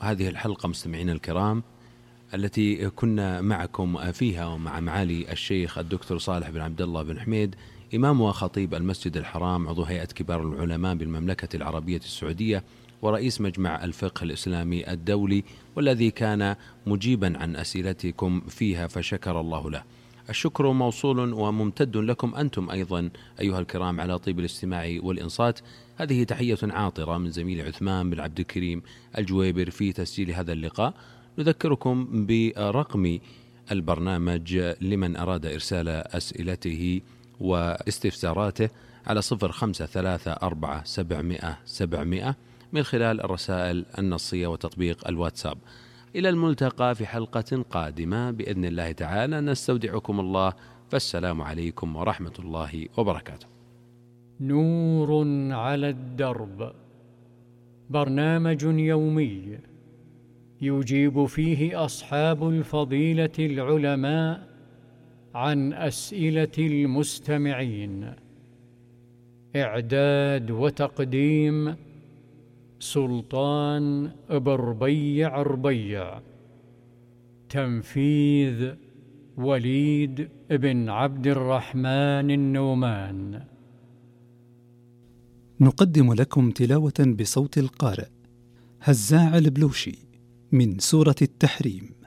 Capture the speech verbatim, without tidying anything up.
هذه الحلقة مستمعينا الكرام التي كنا معكم فيها ومع معالي الشيخ الدكتور صالح بن عبد الله بن حميد إمام وخطيب المسجد الحرام، عضو هيئة كبار العلماء بالمملكة العربية السعودية ورئيس مجمع الفقه الإسلامي الدولي، والذي كان مجيبا عن أسئلتكم فيها فشكر الله له. الشكر موصول وممتد لكم أنتم أيضا أيها الكرام على طيب الاستماع والإنصات. هذه تحية عاطرة من زميل عثمان بن عبد الكريم الجويبر في تسجيل هذا اللقاء. نذكركم برقم البرنامج لمن أراد إرسال أسئلته واستفساراته على صفر خمسة ثلاثة أربعة سبعمائة سبعمائة من خلال الرسائل النصية وتطبيق الواتساب. إلى الملتقى في حلقة قادمة بإذن الله تعالى، نستودعكم الله، فالسلام عليكم ورحمة الله وبركاته. نور على الدرب، برنامج يومي يجيب فيه أصحاب الفضيلة العلماء عن أسئلة المستمعين. إعداد وتقديم سلطان بربيع ربيع. تنفيذ وليد بن عبد الرحمن النومان. نقدم لكم تلاوة بصوت القارئ هزاع البلوشي من سورة التحريم.